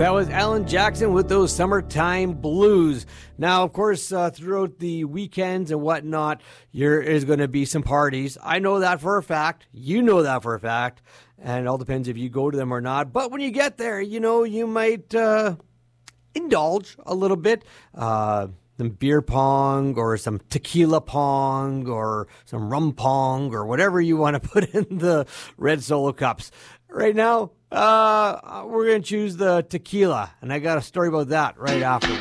That was Alan Jackson with those Summertime Blues. Now, of course, throughout the weekends and whatnot, there is going to be some parties. I know that for a fact. You know that for a fact. And it all depends if you go to them or not. But when you get there, you know, you might indulge a little bit. Some beer pong or some tequila pong or some rum pong or whatever you want to put in the red Solo cups. Right now, we're going to choose the tequila, and I got a story about that right after.